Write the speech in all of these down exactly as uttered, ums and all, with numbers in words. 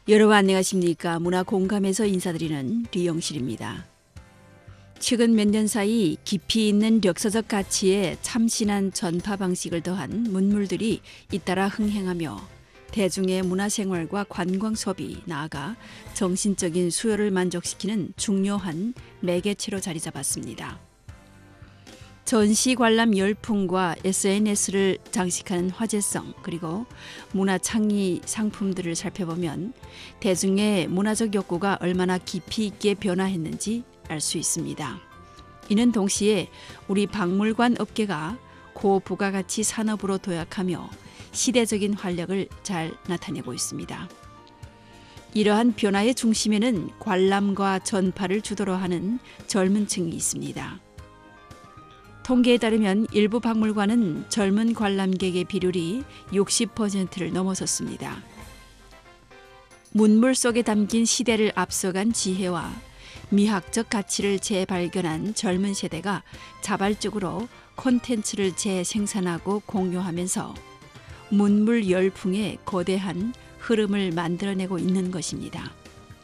여러분 안녕하십니까? 문화공감에서 인사드리는 류영실입니다. 최근 몇 년 사이 깊이 있는 역사적 가치에 참신한 전파 방식을 더한 문물들이 잇따라 흥행하며 대중의 문화생활과 관광 소비, 나아가 정신적인 수요를 만족시키는 중요한 매개체로 자리 잡았습니다. 전시 관람 열풍과 에스엔에스를 장식하는 화제성, 그리고 문화 창의 상품들을 살펴보면 대중의 문화적 욕구가 얼마나 깊이 있게 변화했는지 알 수 있습니다. 이는 동시에 우리 박물관 업계가 고부가가치 산업으로 도약하며 시대적인 활력을 잘 나타내고 있습니다. 이러한 변화의 중심에는 관람과 전파를 주도로 하는 젊은 층이 있습니다. 통계에 따르면 일부 박물관은 젊은 관람객의 비율이 육십 퍼센트를 넘어섰습니다. 문물 속에 담긴 시대를 앞서간 지혜와 미학적 가치를 재발견한 젊은 세대가 자발적으로 콘텐츠를 재생산하고 공유하면서 문물 열풍의 거대한 흐름을 만들어내고 있는 것입니다.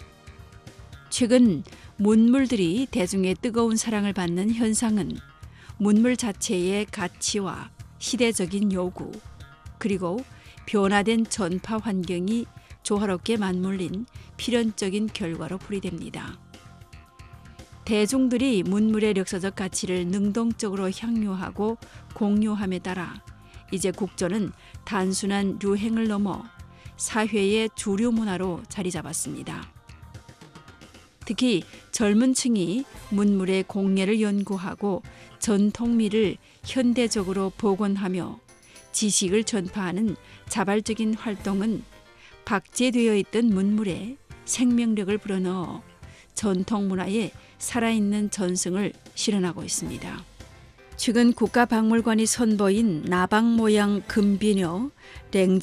최근 문물들이 대중의 뜨거운 사랑을 받는 현상은 문물 자체의 가치와 시대적인 요구, 그리고 변화된 전파 환경이 조화롭게 맞물린 필연적인 결과로 풀이됩니다. 대중들이 문물의 역사적 가치를 능동적으로 향유하고 공유함에 따라 이제 국조는 단순한 유행을 넘어 사회의 주류 문화로 자리 잡았습니다. 특히 젊은 층이 문물의 공예를 연구하고 전통미를 현대적으로 복원하며 지식을 전파하는 자발적인 활동은 박제되어 있던 문물에 생명력을 불어넣어 전통 문화의 살아있는 전승을 실현하고 있습니다. 최근 국가박물관이 선보인 나방 모양 금비녀,